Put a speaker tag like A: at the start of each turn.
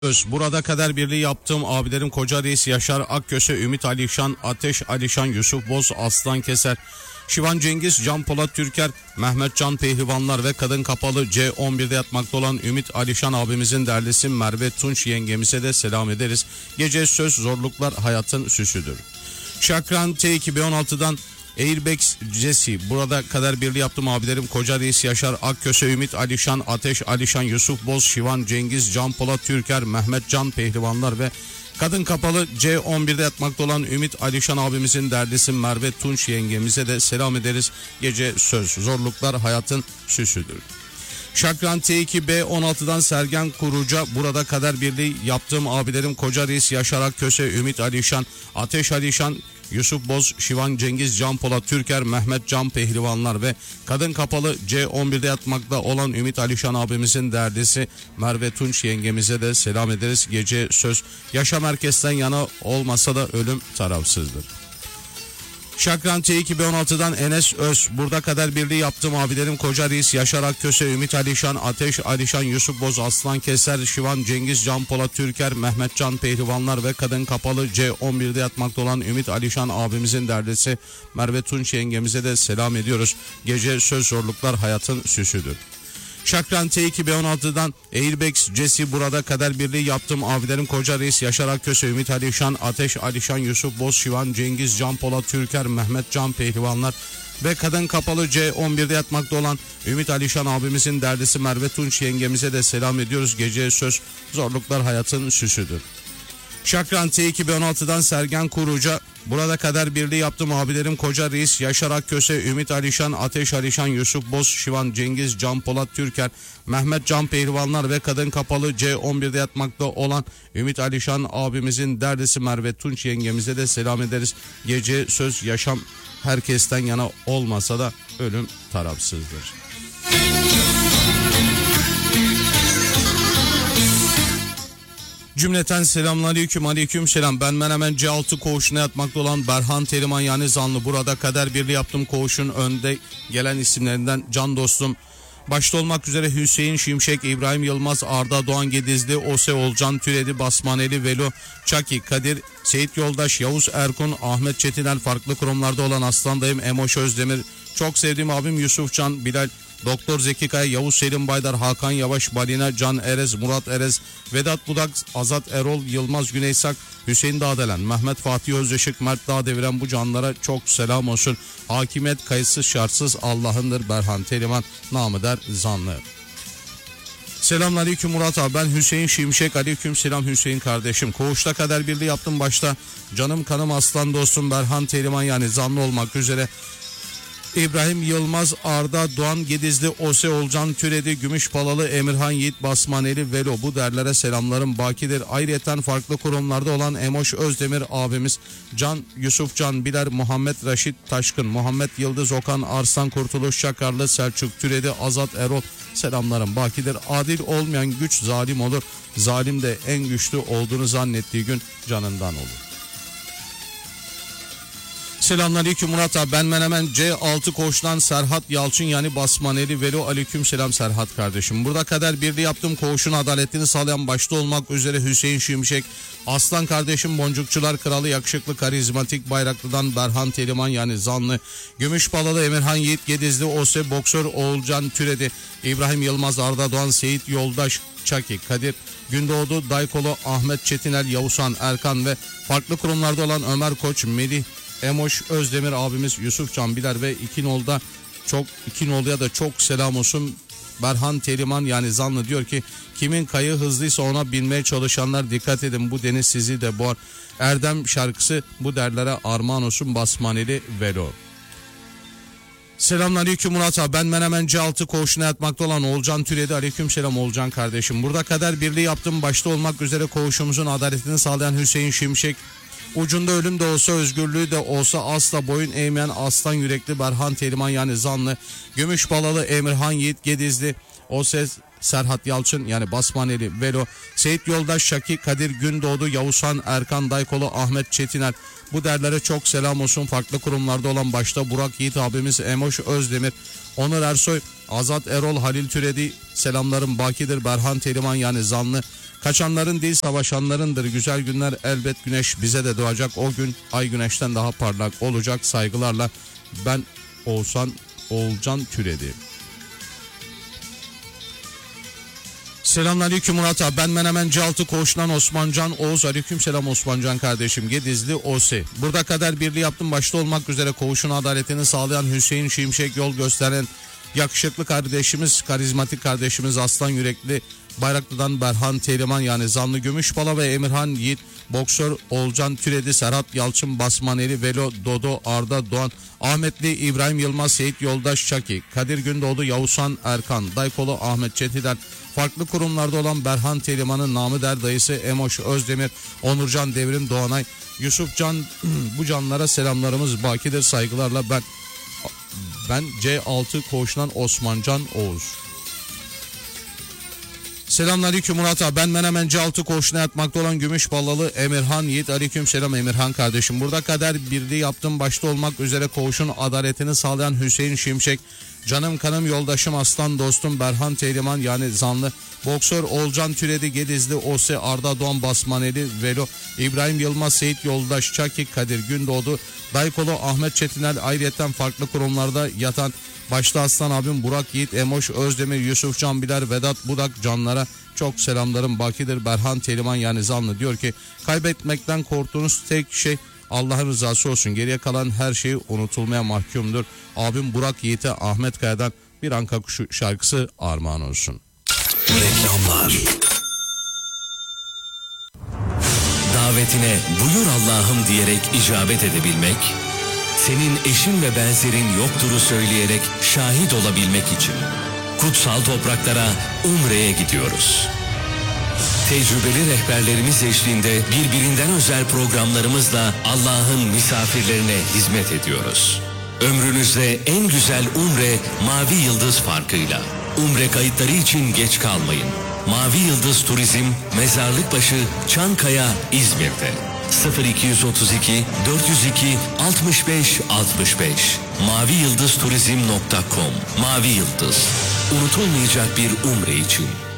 A: Burada kader birliği yaptığım abilerim Koca Reis, Yaşar Akköse, Ümit Alişan, Ateş Alişan, Yusuf Boz, Aslan Keser, Şivan Cengiz, Can Polat Türker, Mehmet Can Pehlivanlar ve Kadın Kapalı C11'de yatmakta olan Ümit Alişan abimizin derlisi Merve Tunç yengemize de selam ederiz. Gece söz zorluklar hayatın süsüdür. Şakran T2016'dan Airbags Jesse, burada kader birliği yaptım abilerim Koca Reis, Yaşar Akköse, Ümit Alişan, Ateş Alişan, Yusuf Boz, Şivan Cengiz, Can Polat Türker, Mehmet Can Pehlivanlar ve Kadın Kapalı C11'de yatmakta olan Ümit Alişan abimizin derlisi Merve Tunç yengemize de selam ederiz. Gece söz zorluklar hayatın süsüdür. Şakran T2B16'dan Sergen Kuruca, burada kader birliği yaptığım abilerim Koca Reis, Yaşar Akköse, Ümit Alişan, Ateş Alişan, Yusuf Boz, Şivan Cengiz, Can Polat Türker, Mehmet Can Pehlivanlar ve Kadın Kapalı C11'de yatmakta olan Ümit Alişan abimizin derdisi Merve Tunç yengemize de selam ederiz. Gece söz yaşam herkesten yana olmasa da ölüm tarafsızdır. Şakran T2016'dan Enes Öz, burada kader birliği yaptığım abilerim Koca Reis, Yaşar Akköse, Ümit Alişan, Ateş Alişan, Yusuf Boz, Aslan Keser, Şivan Cengiz, Can Polat Türker, Mehmet Can Pehlivanlar ve Kadın Kapalı C11'de yatmakta olan Ümit Alişan abimizin derdisi Merve Tunç yengemize de selam ediyoruz. Gece söz zorluklar hayatın süsüdür. Şakran T2B16'dan Airbags Jesse, burada kader birliği yaptığım abilerim Koca Reis, Yaşar Akköse, Ümit Alişan, Ateş Alişan, Yusuf Boz, Şivan Cengiz, Can Polat Türker, Mehmet Can Pehlivanlar ve Kadın Kapalı C11'de yatmakta olan Ümit Alişan abimizin derdisi Merve Tunç yengemize de selam ediyoruz. Gece söz zorluklar hayatın süsüdür. Şakran T2B16'dan Sergen Kuruca, burada kader birliği yaptım abilerim Koca Reis, Yaşar Akköse, Ümit Alişan, Ateş Alişan, Yusuf Boz, Şivan Cengiz, Can Polat Türker, Mehmet Can Pehlivanlar ve Kadın Kapalı C11'de yatmakta olan Ümit Alişan abimizin derdisi Merve Tunç yengemize de selam ederiz. Gece söz yaşam herkesten yana olmasa da ölüm tarafsızdır. Cümleten selamünaleyküm, aleyküm selam. Ben Menemen C6 koğuşuna yatmakta olan Berhan Teriman yani Zanlı. Burada kader birliği yaptım koğuşun önde gelen isimlerinden can dostum başta olmak üzere Hüseyin Şimşek, İbrahim Yılmaz, Arda Doğan Gedizli, Ose Olcan Türedi, Basmaneli, Velo, Çaki, Kadir, Seyit Yoldaş, Yavuz Erkun, Ahmet Çetiner, farklı kurumlarda olan Aslan Dayım, Emoş Özdemir, çok sevdiğim abim Yusuf Can, Bilal, Doktor Zeki Kaya, Yavuz Selim Baydar, Hakan Yavaş, Balina, Can Erez, Murat Erez, Vedat Budak, Azat Erol, Yılmaz Güneysak, Hüseyin Dağdelen, Mehmet Fatih Özdeşik, Mert Dağdeviren, bu canlara çok selam olsun. Hakimiyet kayıtsız şartsız Allah'ındır. Berhan Teriman, namı der Zanlı. Selamünaleyküm Murat abi, ben Hüseyin Şimşek. Aleyküm selam Hüseyin kardeşim. Koğuşta kader birliği yaptım başta canım kanım aslan dostum Berhan Teriman yani Zanlı olmak üzere İbrahim Yılmaz, Arda Doğan Gedizli, Ose Olcan Türedi, Gümüşpalalı, Emirhan Yiğit, Basmaneli, Velo, bu derlere selamlarım bakidir. Ayrıyeten farklı kurumlarda olan Emoş Özdemir abimiz, Can Yusuf Can Biler, Muhammed Raşit Taşkın, Muhammed Yıldız Okan, Arslan Kurtuluş Şakarlı, Selçuk Türedi, Azat Erol, selamlarım bakidir. Adil olmayan güç zalim olur. Zalim de en güçlü olduğunu zannettiği gün canından olur. Selamünaleyküm Murat abi, ben Menemen C6 koğuştan Serhat Yalçın yani Basmaneli Velo, aleyküm selam Serhat kardeşim. Burada kader birliği yaptım koğuşun adaletini sağlayan başta olmak üzere Hüseyin Şimşek, Aslan kardeşim Boncukçular Kralı, yakışıklı karizmatik Bayraklı'dan Berhan Teriman yani Zanlı, Gümüşpalalı, Emirhan Yiğit Gedizli, Ose Boksör Oğulcan Türedi, İbrahim Yılmaz, Arda Doğan, Seyit Yoldaş, Çaki, Kadir Gündoğdu, Daykolo, Ahmet Çetinel, Yavuzhan Erkan ve farklı kurumlarda olan Ömer Koç, Melih Emoş Özdemir abimiz, Yusuf Can Biler ve İkinoğlu'ya da çok selam olsun. Berhan Teriman yani Zanlı diyor ki kimin kayığı hızlıysa ona binmeye çalışanlar dikkat edin, bu deniz sizi de boğar. Erdem şarkısı bu derlere armağan olsun. Basmaneli Velo. Selamünaleyküm Murat abi, ben Menemen C6 koğuşuna yatmakta olan Olcan Türedi, aleyküm selam Olcan kardeşim. Burada kader birliği yaptım başta olmak üzere koğuşumuzun adaletini sağlayan Hüseyin Şimşek, ucunda ölüm de olsa özgürlüğü de olsa asla boyun eğmeyen aslan yürekli Berhan Teriman yani Zanlı, Gümüşpalalı, Emirhan Yiğit Gedizli, Ose Serhat Yalçın yani Basmaneli Velo, Seyit Yoldaş, Şaki, Kadir Gündoğdu, Yavuzhan Erkan, Daykolo, Ahmet Çetiner, bu derlere çok selam olsun. Farklı kurumlarda olan başta Burak Yiğit abimiz, Emoş Özdemir, Onur Ersoy, Azat Erol, Halil Türedi, selamlarım bakidir. Berhan Teriman yani Zanlı, Kaçanların değil savaşanlarındır. Güzel günler elbet güneş bize de doğacak. O gün ay güneşten daha parlak olacak. Saygılarla ben Oğulcan Türedi. Selamünaleyküm Murat abi. Ben Menemen C6 Koğuş'tan Osmancan Oğuz. Aleykümselam Osmancan kardeşim. Gedizli OS. Burada kader birliği yaptım. Başta olmak üzere koğuşun adaletini sağlayan Hüseyin Şimşek, yol gösteren yakışıklı kardeşimiz, karizmatik kardeşimiz, aslan yürekli Bayraklı'dan Berhan Teliman yani Zanlı Gümüşbala ve Emirhan Yiğit, boksör Olcan Türedi, Serhat Yalçın Basmaneli, Velo Dodo, Arda Doğan, Ahmetli İbrahim Yılmaz, Seyit Yoldaş Çaki, Kadir Gündoğdu, Yavuzhan Erkan, Daykolu Ahmet Çetiler, farklı kurumlarda olan Berhan Teliman'ın namı der dayısı Emoş Özdemir, Onurcan Devrim Doğanay, Yusuf Can, bu canlara selamlarımız bakidir, saygılarla ben C6 Koğuş'tan Osmancan Oğuz. Selamünaleyküm Murat abi. Ben Menemen C6 Koğuş'una yatmakta olan Gümüşballalı Emirhan Yiğit. Aleykümselam Emirhan kardeşim. Burada kader birliği yaptım. Başta olmak üzere koğuşun adaletini sağlayan Hüseyin Şimşek, canım kanım yoldaşım aslan dostum Berhan Teliman yani Zanlı, boksör Olcan Türedi, Gedizli OS, Arda Doğan Basmaneli, Velo İbrahim Yılmaz, Seyit Yoldaş Çaki, Kadir Gündoğdu, Daykolu Ahmet Çetinel, ayrıyeten farklı kurumlarda yatan başta aslan abim Burak Yiğit, Emoş Özdemir, Yusuf Can Biler, Vedat Budak canlara çok selamlarım bakidir. Berhan Teliman yani Zanlı diyor ki kaybetmekten korktuğunuz tek şey Allah'ın rızası olsun. Geriye kalan her şey unutulmaya mahkumdur. Abim Burak Yiğit'e Ahmet Kaya'dan bir Anka Kuşu şarkısı armağan olsun.
B: Reklamlar. Davetine buyur Allah'ım diyerek icabet edebilmek, senin eşin ve benzerin yoktur'u söyleyerek şahit olabilmek için kutsal topraklara Umre'ye gidiyoruz. Tecrübeli rehberlerimiz eşliğinde birbirinden özel programlarımızla Allah'ın misafirlerine hizmet ediyoruz. Ömrünüzde en güzel Umre Mavi Yıldız farkıyla. Umre kayıtları için geç kalmayın. Mavi Yıldız Turizm, Mezarlıkbaşı, Çankaya, İzmir'de. 0232 402 65 65 maviyıldızturizm.com. Mavi Yıldız, unutulmayacak bir umre için.